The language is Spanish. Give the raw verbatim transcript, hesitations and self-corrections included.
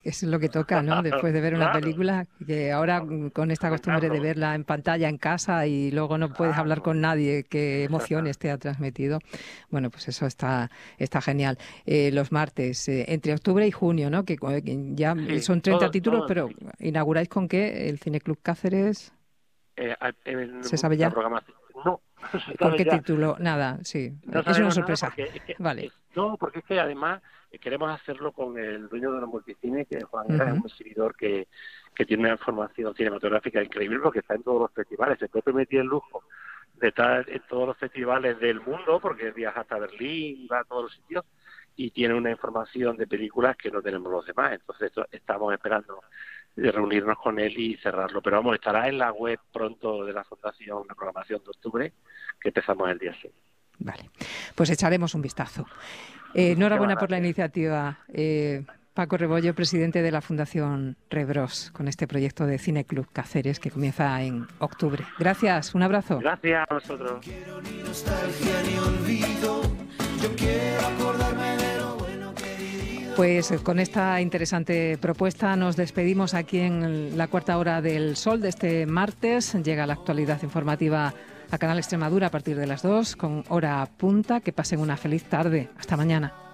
Es lo que toca, ¿no? Después de ver una Claro, película, que ahora mm, con esta costumbre de comentarlo, verla en pantalla en casa y luego no puedes hablar claro. con nadie, qué emociones te ha transmitido. Bueno, pues eso está, está genial. Eh, los martes, eh, entre octubre y junio, ¿no? Que, cu- que ya Sí, son treinta todo, títulos, todo, pero sí. ¿inauguráis con qué? ¿El Cineclub Cáceres? Eh, a- en ¿Se sabe la ya? programación. No, no se ¿Con sabe qué ya. título? Nada, sí. No Es una sabemos nada sorpresa. porque es que, Vale. es- no, porque es que además eh, queremos hacerlo con el dueño de los multicines, que Juan Era es Ujú. un exhibidor que, que tiene una formación cinematográfica increíble porque está en todos los festivales. Se puede permitir el lujo de estar en todos los festivales del mundo porque viaja hasta Berlín, va a todos los sitios y tiene una información de películas que no tenemos los demás. Entonces esto- estamos esperando de reunirnos con él y cerrarlo. Pero vamos, estará en la web pronto de la Fundación, la programación de octubre, que empezamos el día seis. Vale. Pues echaremos un vistazo. Eh, Muchísimas enhorabuena por la gracias. iniciativa, eh, Paco Rebollo, presidente de la Fundación Rebros, con este proyecto de Cine Club Cáceres que comienza en octubre. Gracias, un abrazo. Gracias a vosotros. Quiero ni nostalgia ni olvido. Yo quiero acordarme de lo bueno que he vivido. Pues eh, con esta interesante propuesta nos despedimos aquí en la cuarta hora del Sol de este martes. Llega la actualidad informativa a Canal Extremadura a partir de las dos con hora punta. Que pasen una feliz tarde. Hasta mañana.